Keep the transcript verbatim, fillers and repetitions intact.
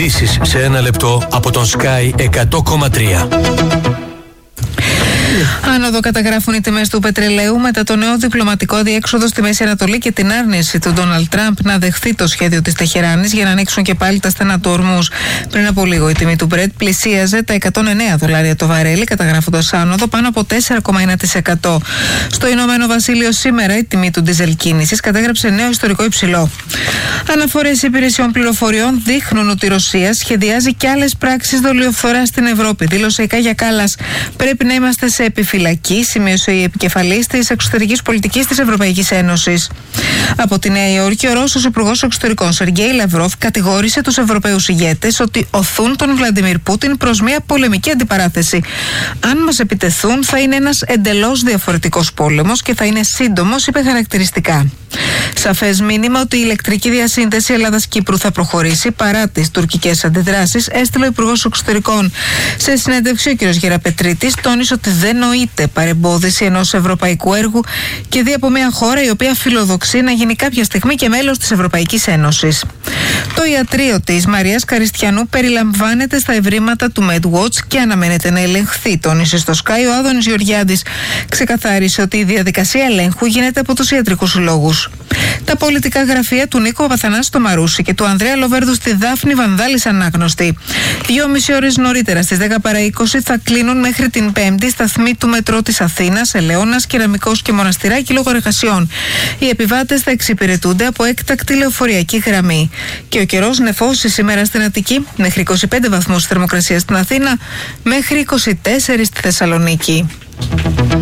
ειδήσεις σε ένα λεπτό από τον Sky εκατό κόμμα τρία. Άνοδο καταγράφουν οι τιμές του πετρελαίου μετά το νέο διπλωματικό αδιέξοδο στη Μέση Ανατολή και την άρνηση του Ντόναλντ Τραμπ να δεχθεί το σχέδιο της Τεχεράνης για να ανοίξουν και πάλι τα στενά του Ορμούζ. Πριν από λίγο η τιμή του Brent πλησίαζε τα εκατόν εννέα δολάρια το βαρέλι, καταγράφοντας άνοδο πάνω από τέσσερα κόμμα ένα τοις εκατό. Στο Ηνωμένο Βασίλειο σήμερα η τιμή του ντίζελ κίνησης κατέγραψε νέο ιστορικό υψηλό. Αναφορές υπηρεσιών πληροφοριών δείχνουν ότι η Ρωσία σχεδιάζει και άλλες πράξεις δολιοφθοράς στην Ευρώπη, δήλωσε η Κάγια Κάλλας. Πρέπει να είμαστε σε επιφυλακή, σημείωσε η επικεφαλής της εξωτερικής πολιτικής της Ευρωπαϊκής Ένωσης. Από τη Νέα Υόρκη, ο Ρώσος Υπουργός Εξωτερικών Σεργέη Λαυρόφ κατηγόρησε τους Ευρωπαίους ηγέτες ότι οθούν τον Βλαντιμίρ Πούτιν προς μια πολεμική αντιπαράθεση. Αν μας επιτεθούν, θα είναι ένας εντελώς διαφορετικός πόλεμος και θα είναι σύντομος, είπε χαρακτηριστικά. Σαφές μήνυμα ότι η ηλεκτρική διασύνδεση Ελλάδας-Κύπρου θα προχωρήσει παρά τις τουρκικές αντιδράσεις, έστειλε ο Υπουργός Εξωτερικών. Σε συνέντευξη, ο κ. Γεραπετρίτης τόνισε ότι δεν νοείται παρεμπόδιση ενός ευρωπαϊκού έργου και δει από μια χώρα η οποία φιλοδοξεί να γίνει κάποια στιγμή και μέλος της Ευρωπαϊκής Ένωσης. Το ιατρείο της Μαρίας Καριστιανού περιλαμβάνεται στα ευρήματα του MedWatch και αναμένεται να ελεγχθεί, τόνισε στο Sky ο Άδωνης Γεωργιάδης. Ξεκαθάρισε ότι η διαδικασία ελέγχου γίνεται από τους ιατρικούς λόγους. Τα πολιτικά γραφεία του Νίκο Παπαθανάση στο Μαρούσι και του Ανδρέα Λοβέρδου στη Δάφνη βανδάλισαν άγνωστοι. Δυόμιση ώρες νωρίτερα, στις δέκα παρά είκοσι, θα κλείνουν μέχρι την Πέμπτη σταθμοί του μετρό της Αθήνας, Ελαιώνας, Κεραμικός και Μοναστηράκι λόγω εργασιών. Οι επιβάτες θα εξυπηρετούνται από έκτακτη λεωφορειακή γραμμή. Και ο καιρός νεφώσει σήμερα στην Αττική, μέχρι είκοσι πέντε βαθμούς θερμοκρασία στην Αθήνα, μέχρι είκοσι τέσσερα στη Θεσσαλονίκη.